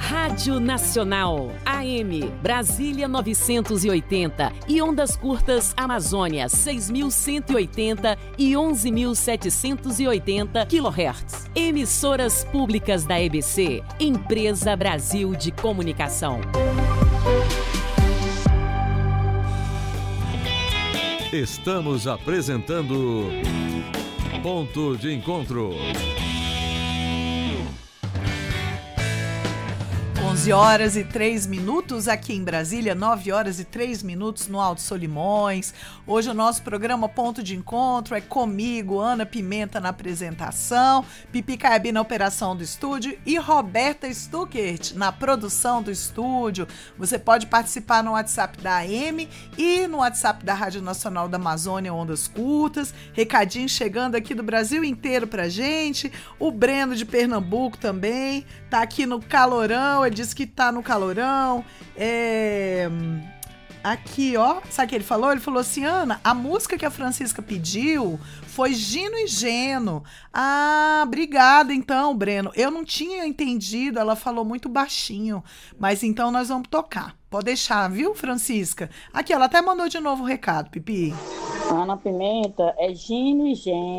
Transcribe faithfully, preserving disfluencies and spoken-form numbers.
Rádio Nacional, A M, Brasília novecentos e oitenta e ondas curtas Amazônia seis mil cento e oitenta e onze mil setecentos e oitenta quilohertz. Emissoras públicas da E B C, Empresa Brasil de Comunicação. Estamos apresentando Ponto de Encontro. onze horas e três minutos aqui em Brasília, nove horas e três minutos no Alto Solimões. Hoje o nosso programa Ponto de Encontro é comigo, Ana Pimenta na apresentação, Pipi Caiabi na operação do estúdio e Roberta Stuckert na produção do estúdio. Você pode participar no WhatsApp da A M e no WhatsApp da Rádio Nacional da Amazônia Ondas Curtas. Recadinho chegando aqui do Brasil inteiro pra gente. O Breno de Pernambuco também tá aqui no calorão, ele disse que tá no calorão. É... Aqui, ó, sabe o que ele falou? Ele falou assim: Ana, a música que a Francisca pediu foi Gino e Geno. Ah, obrigada então, Breno. Eu não tinha entendido, ela falou muito baixinho, mas então nós vamos tocar. Pode deixar, viu, Francisca? Aqui, ela até mandou de novo o recado, Pipi. Ana Pimenta, é Gino e Geno.